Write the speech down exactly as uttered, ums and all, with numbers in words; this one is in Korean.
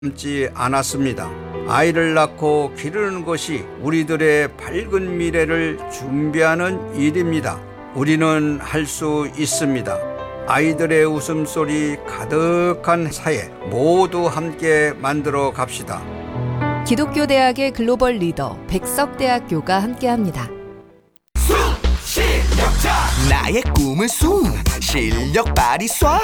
남지 않았습니다. 아이를 낳고 기르는 것이 우리들의 밝은 미래를 준비하는 일입니다. 우리는 할 수 있습니다. 아이들의 웃음소리 가득한 사회 모두 함께 만들어 갑시다. 기독교 대학의 글로벌 리더 백석대학교가 함께합니다. 실력자 나의 꿈은 숨 실력 발휘 쏴